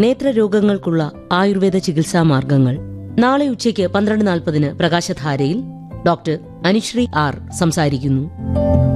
നേത്രരോഗങ്ങൾക്കുള്ള ആയുർവേദ ചികിത്സാ മാർഗങ്ങൾ. നാളെ ഉച്ചയ്ക്ക് 12:40 പ്രകാശധാരയിൽ ഡോക്ടർ അനുശ്രീ ആർ സംസാരിക്കുന്നു.